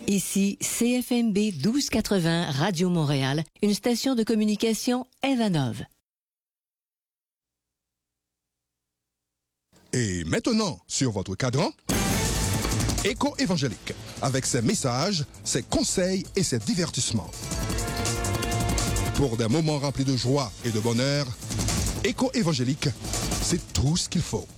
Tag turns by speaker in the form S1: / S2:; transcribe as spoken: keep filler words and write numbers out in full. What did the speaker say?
S1: Ici C F M B douze quatre-vingts Radio Montréal, une station de communication Evanov.
S2: Et maintenant, sur votre cadran, Écho évangélique, avec ses messages, ses conseils et ses divertissements. Pour des moments remplis de joie et de bonheur, Écho évangélique, c'est tout ce qu'il faut.